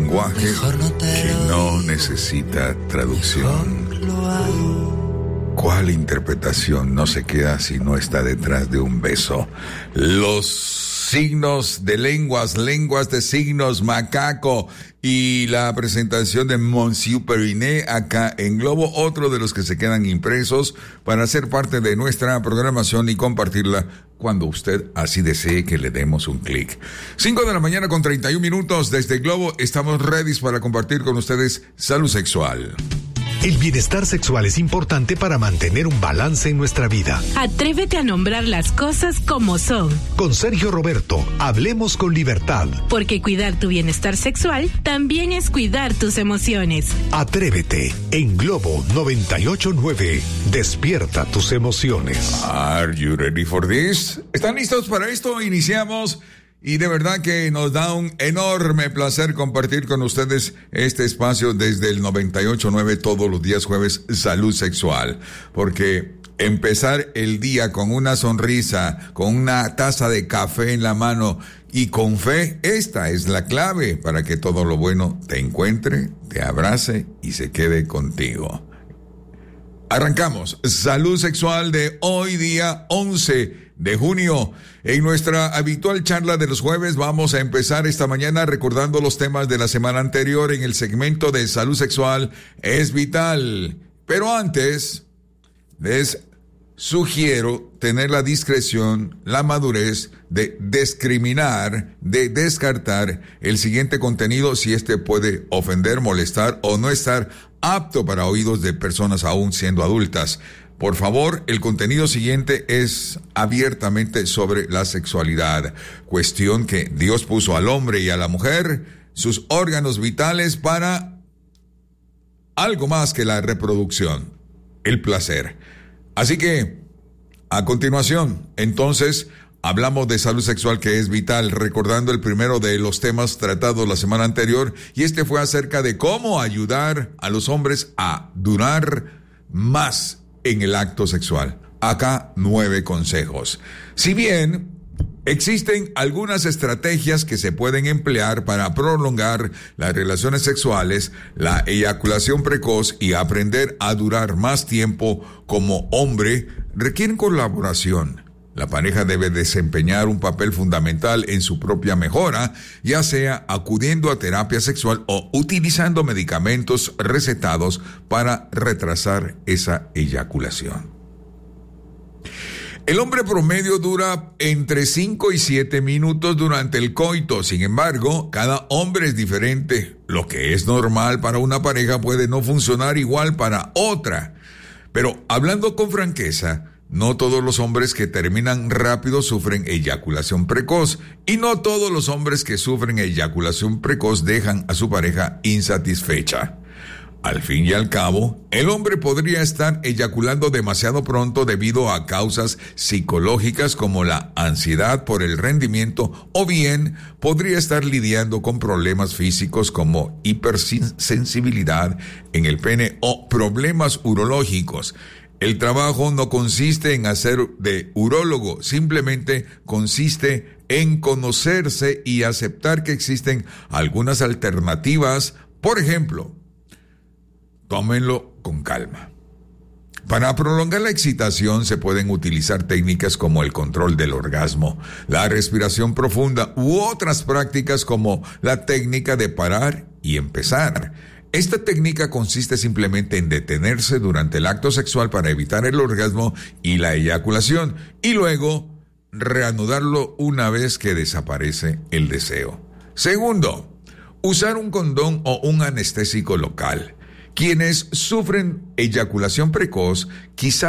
lenguaje que no necesita traducción. ¿Cuál interpretación no se queda si no está detrás de un beso? Los signos de lenguas de signos, macaco, y la presentación de Monsieur Periné acá en Globo, otro de los que se quedan impresos para ser parte de nuestra programación y compartirla cuando usted así desee que le demos un clic. 5:31 con 31 minutos desde Globo. Estamos ready para compartir con ustedes salud sexual. El bienestar sexual es importante para mantener un balance en nuestra vida. Atrévete a nombrar las cosas como son. Con Sergio Roberto, hablemos con libertad. Porque cuidar tu bienestar sexual también es cuidar tus emociones. Atrévete, en Globo 98.9. Despierta tus emociones. Are you ready for this? ¿Están listos para esto? Iniciamos. Y de verdad que nos da un enorme placer compartir con ustedes este espacio desde el 98.9 todos los días jueves, salud sexual. Porque empezar el día con una sonrisa, con una taza de café en la mano y con fe, esta es la clave para que todo lo bueno te encuentre, te abrace y se quede contigo. Arrancamos salud sexual de hoy día 11 de junio. En nuestra habitual charla de los jueves vamos a empezar esta mañana recordando los temas de la semana anterior en el segmento de salud sexual es vital. Pero antes, les sugiero tener la discreción, la madurez de discriminar, de descartar el siguiente contenido si este puede ofender, molestar o no estar apto para oídos de personas aún siendo adultas. Por favor, el contenido siguiente es abiertamente sobre la sexualidad, cuestión que Dios puso al hombre y a la mujer, sus órganos vitales para algo más que la reproducción, el placer. Así que, a continuación, entonces, hablamos de salud sexual que es vital, recordando el primero de los temas tratados la semana anterior, y este fue acerca de cómo ayudar a los hombres a durar más en el acto sexual. Acá 9 consejos. Si bien existen algunas estrategias que se pueden emplear para prolongar las relaciones sexuales, la eyaculación precoz y aprender a durar más tiempo como hombre requieren colaboración. La pareja debe desempeñar un papel fundamental en su propia mejora, ya sea acudiendo a terapia sexual o utilizando medicamentos recetados para retrasar esa eyaculación. El hombre promedio dura entre 5 y 7 minutos durante el coito. Sin embargo, cada hombre es diferente. Lo que es normal para una pareja puede no funcionar igual para otra. Pero hablando con franqueza, no todos los hombres que terminan rápido sufren eyaculación precoz y no todos los hombres que sufren eyaculación precoz dejan a su pareja insatisfecha. Al fin y al cabo, el hombre podría estar eyaculando demasiado pronto debido a causas psicológicas como la ansiedad por el rendimiento o bien podría estar lidiando con problemas físicos como hipersensibilidad en el pene o problemas urológicos. El trabajo no consiste en hacer de urólogo, simplemente consiste en conocerse y aceptar que existen algunas alternativas. Por ejemplo, tómenlo con calma. Para prolongar la excitación se pueden utilizar técnicas como el control del orgasmo, la respiración profunda u otras prácticas como la técnica de parar y empezar. Esta técnica consiste simplemente en detenerse durante el acto sexual para evitar el orgasmo y la eyaculación y luego reanudarlo una vez que desaparece el deseo. Segundo, usar un condón o un anestésico local. Quienes sufren eyaculación precoz quizá